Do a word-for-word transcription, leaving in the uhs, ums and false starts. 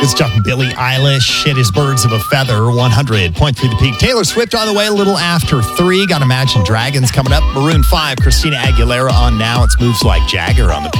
It's talking Billie Eilish. It is Birds of a Feather, one hundred point three The Peak. Taylor Swift on the way a little after three. Got Imagine Dragons coming up. Maroon five, Christina Aguilera on now. It's Moves Like Jagger on the Peak.